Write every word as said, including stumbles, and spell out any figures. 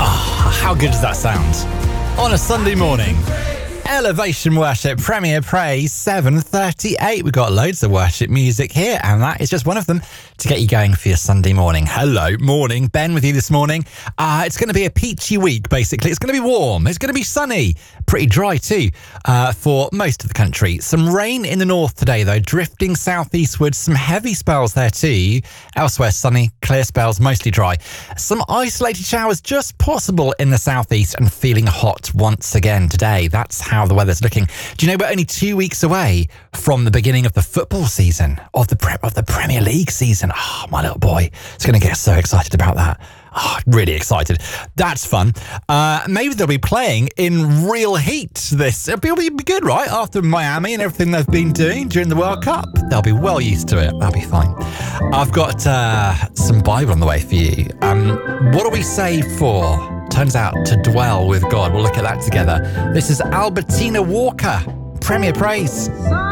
How good does that sound? On a Sunday morning. Elevation Worship, Premier Praise, seven thirty-eight. We've got loads of worship music here, and that is just one of them to get you going for your Sunday morning. Hello, morning. Ben with you this morning. Uh, it's going to be a peachy week, basically. It's going to be warm. It's going to be sunny. Pretty dry, too, uh, for most of the country. Some rain in the north today, though, drifting southeastwards. Some heavy spells there, too. Elsewhere, sunny, clear spells, mostly dry. Some isolated showers just possible in the southeast, and feeling hot once again today. That's how the weather's looking. Do you know we're only two weeks away from the beginning of the football season, of the pre- of the Premier League season? Oh, my little boy is going to get so excited about that. Oh, really excited. That's fun. Uh, maybe they'll be playing in real heat. This it'll be, it'll be good, right? After Miami and everything they've been doing during the World Cup, they'll be well used to it. That'll be fine. I've got uh, some Bible on the way for you. Um, what do we say for? Turns out to dwell with God. We'll look at that together. This is Albertina Walker, Premier Praise.